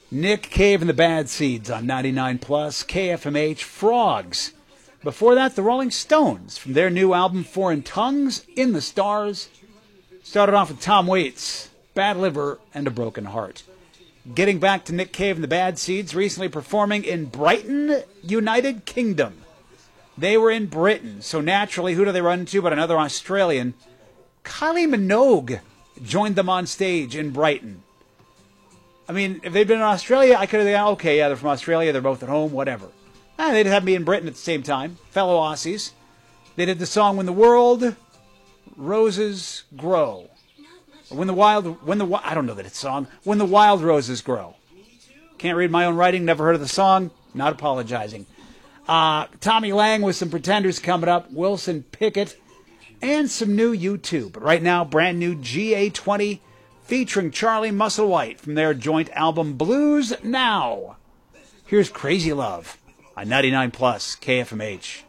Nick Cave and the Bad Seeds on 99 Plus, KFMH, Frogs. Before that, the Rolling Stones from their new album Foreign Tongues, In the Stars. Started off with Tom Waits, Bad Liver, and A Broken Heart. Getting back to Nick Cave and the Bad Seeds, recently performing in Brighton, United Kingdom. They were in Britain, so naturally, who do they run into but another Australian? Kylie Minogue joined them on stage in Brighton. I mean, if they'd been in Australia, I could have gone, okay, yeah, they're from Australia, they're both at home, whatever. They'd have me in Britain at the same time, fellow Aussies. They did the song When the World Roses Grow. Or I don't know that it's a song. When the Wild Roses Grow. Can't read my own writing, never heard of the song, not apologizing. Tommy Lang with some Pretenders coming up, Wilson Pickett, and some new U2. But right now, brand new GA20 featuring Charlie Musselwhite from their joint album Blues Now. Here's Crazy Love on 99 Plus KFMH.